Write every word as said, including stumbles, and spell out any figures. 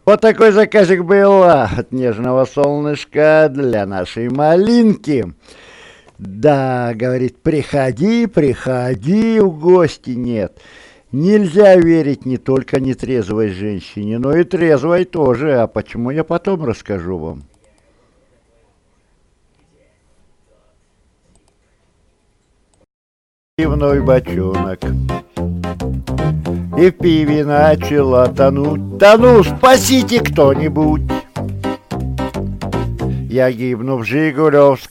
Вот такой заказик был от нежного солнышка для нашей малинки. Да, говорит, приходи, приходи, в гости нет. Нельзя верить не только нетрезвой женщине, но и трезвой тоже. А почему, я потом расскажу вам. Пивной бочонок. И в пиве начала тонуть. Да ну, спасите кто-нибудь! Я гибну в Жигулевск.